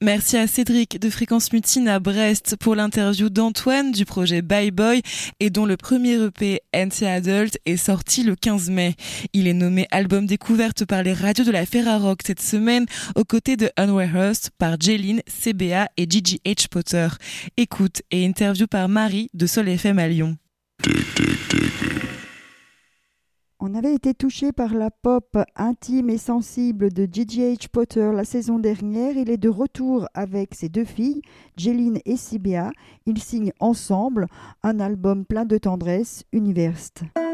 Merci à Cédric de Fréquence Mutine à Brest pour l'interview d'Antoine du projet Bye Boy et dont le premier EP NC Adult est sorti le 15 mai. Il est nommé album découverte par les radios de la Ferrarock cette semaine aux côtés de Unrehearsed par Jeline, CBA et Gigi H. Potter. Écoute et interview par Marie de Sol FM à Lyon. On avait été touché par la pop intime et sensible de Gigi H. Potter la saison dernière. Il est de retour avec ses deux filles, Jeline et CBA. Ils signent ensemble un album plein de tendresse, Universe.